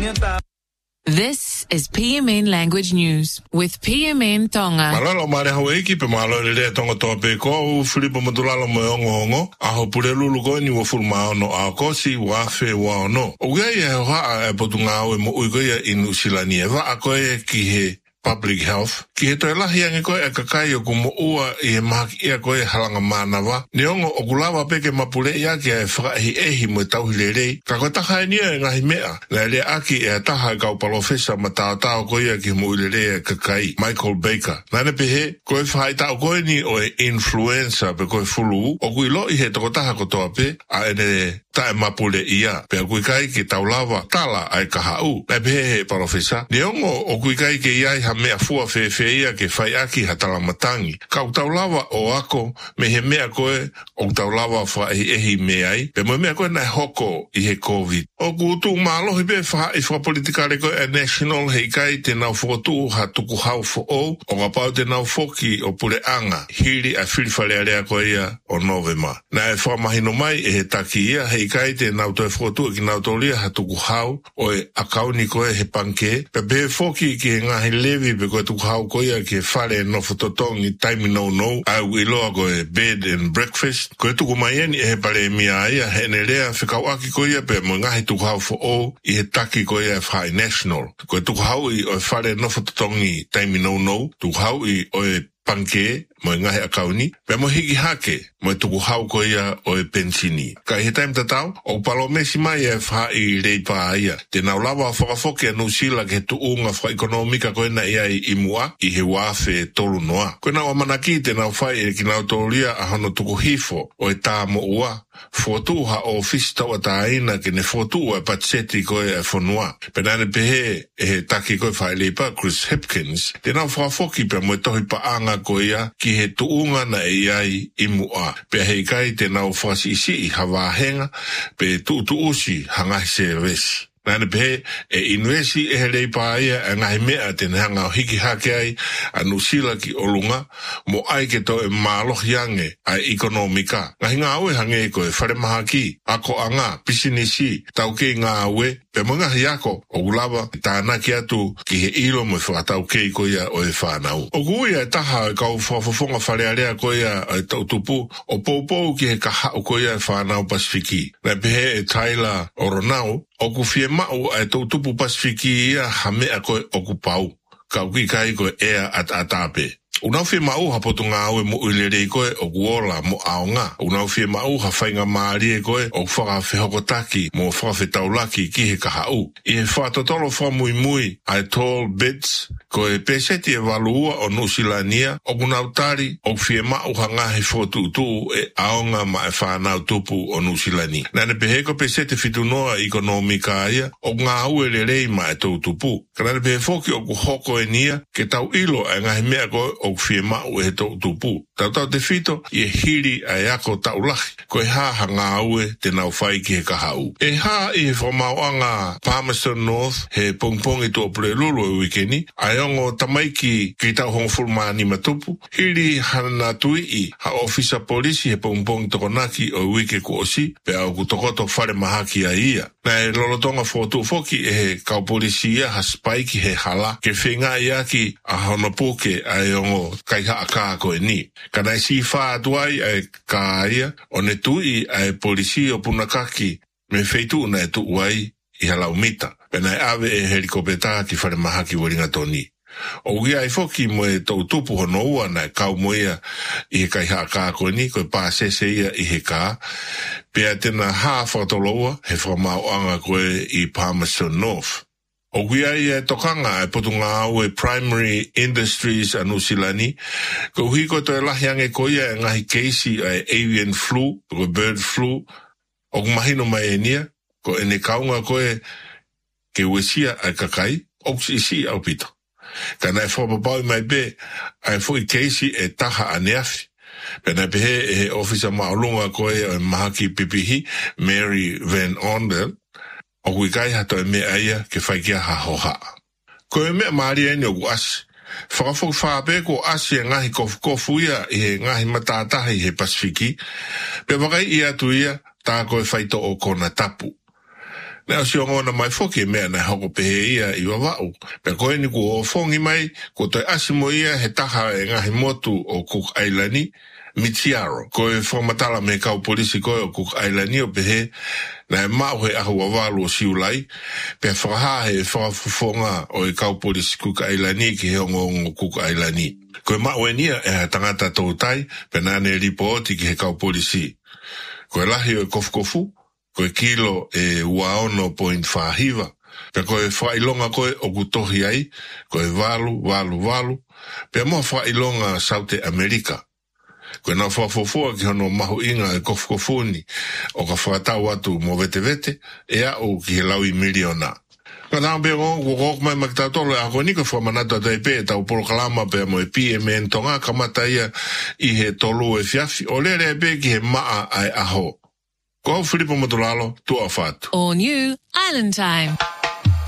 This is PMN Language News with PMN Tonga. Malalo mare hawe ki pe malo le tonga tope ko Filipo Matulalo mo hongo aho pule lulu ko ni wo fulma no akosi wa fe wa no. Oge ye ha potunga o mo ugo ye inu silani eva akoe ki he public health ki he toela hiange ko e kakai o kumo ua I maki ia ko e halanga manawa ni ongo okulawa peke mapule ia ki e whakahi ehi mo tauhilere ka ko taha ni e ngahi mea na le aki e taha kau palofesa mataotao ko ia ki mo ilere e kakai Michael Baker nane pehe ko e whai tau ko e ni o e influenza pe ko e fulu o kui lo I he toko taha ko toa pe a ene tae mapule ia pe a kui kai ki taulawa tala ai kahau na pehe he palofesa ni ongo o kui kai ki iai ha mea fua ia ke whai aki hatalamatangi. Kau taulawa o ako me he mea koe o taulawa whai ehi meai, pe mo mea koe nai hoko I he COVID. O kutu maalohi pe whai whapolitikare koe a national hei kai te nau whotu ha tuku hau fo o ngapau te nau foki o pure anga, hiri a whiriwhare area koe ia o Novema. Na e whamahino mai e he taki ia hei kai te nau toe whotu ki nau tolia ha tuku hau o e akauni koe he panke, pe foki ki he ngahi levi pe koe tuku hau koe ia ke whare no fototongi taimi no au iloa koe bed and breakfast koe tuku maieni e he pare mia ia he ne rea whikau aki koe ia pe mo ngahi tuku hau fo o I he taki koe ia whai national koe tuku hau I o e whare no fototongi taimi no tuku hau I o e panke mo ngahi akauni pe mo hiki hake mo tuku hau ko ia o e pensini ka he time tatau o palomesi mai e whai reipa ia te nau lawa whakafoke anu sila ke tu unga wha ekonomika ko ena ia I imua I he wafe tolu noa ko na wamanaki te nau whai e ki nau tolia a hano tuku hifo o e tā mo ua fotuha o fista o taina ke ne fotua patseti ko e fonua penane pehe e taki ko whai reipa Chris Hipkins te nau whakafoki pe mo tohi pa anga ko ia ki he tuunga na e ai imua pe hei kai te nau whasi isi I hawahenga pe tu usi hangahi se vesi nane pehe e inwesi e he reipa ia e ngahi mea te hanga o hiki hake ai anu sila ki olunga mo ai ke to e malohi ange ai ekonomika ngahi ngā aue hange ko e whare maha ki ako anga pisinisi tau ke ngā aue pe mga hiako o gulawa tāna ki atu ki he ilo mo whakatau kei ko ia o e whanau. O kuia e taha e kau whafonga wharearea ko ia e tautupu o poupou ki he kahau ko ia e whanau Pasifiki. Na pehe e Tyler Oronau o ku fie mau e tautupu Pasifiki ia hamea ko o ku pau. Kau ki kai ko ea at atape. Unau fie mau ha potunga au e mo uilere koe o kuola mo aonga. Unau fie mau ha whainga maari e koe o whakawhehokotaki mo whakawhetaulaki ki he kahau. I he whatotolo whamui ai tall beds koe peseti e walua o Nusilania o kunau tari o fie mau ha ngahe whotutu e aonga ma e whanau tupu o Nusilani. Nane peheko peseti fitunoa ekonomika ia o ngā uele rei ma e tautupu. Kanane pehe foki o kuhoko e nia ke tau ilo e ngahe mea koe o fie mau e tautupu. Tau te fito I e hiri a e ako taulahi koe ha ngā ue te nau whai ki he kahau. E ha I he whamauanga Palmerston North he pongpongi tō Pulelulu e wikeni a ongo tamaiki ki tau hong fulmani matupu. Hiri hana tui I ha ofisa polisi he pongpongi tokonaki o wike ku osi pe au ku tokoto whare mahaki a ia. Na e lolotonga fotu foki e he kau polisi ia ha spaiki he hala ke whenga ia ki a honopuke a ongo kai haa ko e ni. Kana e si wha atuai e ka ia o ne tui e polisi o punakaki me feitu na e tu uai I halau mita. Pena e ave e helikopeta ki whare mahaki waringa toni. O gia e foki mo e tau tupu hono ua na e kau mo ia I he kai haa ko e ni ko e pāsese ia I he kā. Pea tena haa whatoloa he whamau anga koe I Palmerston North. O gia e tokanga e potunga au e primary industries anu silani. Ko hui ko to e lahiange ko ia e ngahi keisi e avian flu, ko bird flu. O kumahino mai e nia, ko ene kaunga ko e ke uesia ai kakai, oks isi au pito. Kana e whapapau mai be, ai fui keisi e taha aneafi. Pena pehe e he ofisa maulunga ko e mahaki pipihi, Mary Van Ondel. O kui kai hato e mea ia ke whaikia ha hoha. Ko e mea maari e nio ku asi. Whakafok whape ko asi e ngahi kofu ia I he ngahi matatahi he Pasifiki. Pe wakai ia tu ia tā ko e whaito o kona tapu. Nea si ongona mai foki mea na hoko pehe ia i wawau. Pe koe ni ku o fongi mai, ko toi asimo ia he taha e ngahi motu o Cook Islandi, Mitiaro. Koe whamatala me kau polisi koe o Cook Islandi o pehe, na e mau he ahu wawalu o siulai, pe whakaha he whakafufonga o e kau polisi Cook Islandi ki he ongo Cook Islandi. Koe mau e nia e tangata tautai, pe nane ripo oti ki he kau polisi. Koe lahi o e kofu, koe kilo e uaono point whahiva, pe koe whailonga koe o kutohi ai, koe valu, pe moa whailonga South America. Koe nā whafofua ki hono mahu inga e kofukofuni, o ka whakatau atu mo vete, e au ki he laui miliona. Ka nāmbe ngongu kok mai makitatolo e ako nika whamanata taipe e tau porokalama pe mo e PMN tonga kamata ia i he tolu e fiafi, o lere e pe ki he maa ai aho. Ko Filipo Matulalo, tua whatu. All new Island Time.